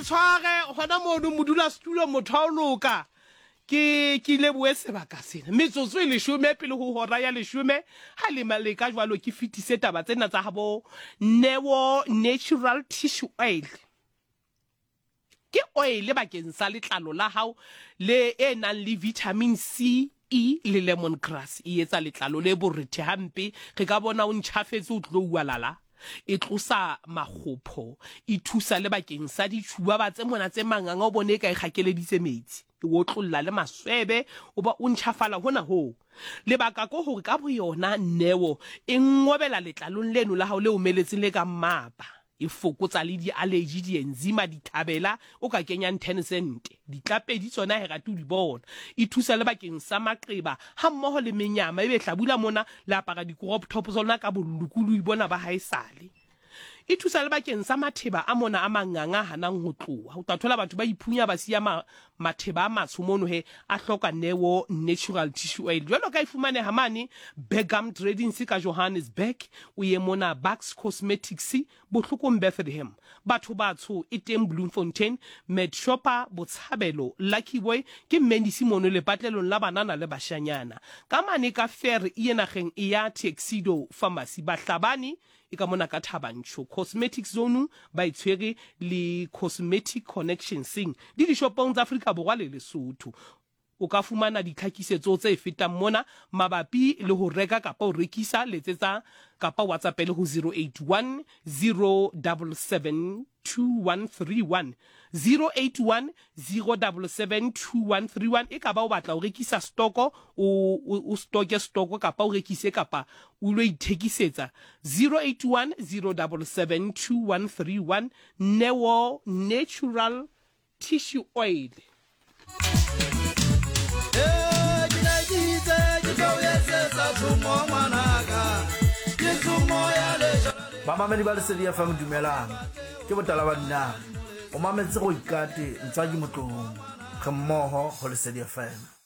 tshware hona mono modula stulo mothaoloka ke le boe sebaka sena metsotso le shume pele ho hora ya le shume ha le maleka jwalo ke fitise taba tsena tsa habo Newo natural tissue oil ke oil bakeng sa letlalo la hao le nang le vitamin C E le lemongrass e etsa letlalo le borethe hampe re ka bona o ntshafetse o tlo ualala e tlosa magopho e thusa le bakeng sa dithuba ba tse mona tse manganga o bone ka ikgakeleditse metsi o tlolla le maswebe o ba o ntshafala hona ho le baka go hore ka bo yona Newo e ngobela letlalong leno la hao le omeletseng le ka mmapa e fokotsa le di allergy di enzima di thabela o ka kenyang 10 cent di tlapedi tsona he ratu di bona e thusa le bakeng sa maqeba ha mmoho le menyama e be hlabula mona le apara di crop top tsona ka bolukulu e bona ba haesale e thusa le bakeng sa matheba a mona a manganga hanang ho tloha o tla thola batho ba iphunya ba siya matheba a matsho mono he a hloka Newo natural tissue oil jwalo ka ifumane hamane Begum Trading ka Johannesburg o ye mona Bucks Cosmetics bohlokong Bethlehem batho batsho e teng Bloemfontein Medshopper Botshabelo Lucky Boy ke Mendisi mono le patlelong la banana le bashanyana ka mane ka fair e nageng e ya Tuxedo Pharmacy bahlabani e ka mona ka Thabantsho Cosmetics Zone ba itshwere le Cosmetic Connection sing di shopong tsa Afrika Borwa le Lesotho o ka fumana ditlhakisetso tse fetang mona mabapi le ho reka kapa o rekisa letsetsa kapa WhatsApp le ho 081 077 2131 081 077 2131 e ka ba o batla o rekisa stoko o stoke stoko kapa o rekise kapa o lo ithekisetsa 081 077 2131 Newo natural tissue oil. Mama meni ba Lesedi FM dumelang ke botala ba nna o mametse go ikate ntsa ke motlong ge mmoho go Lesedi FM.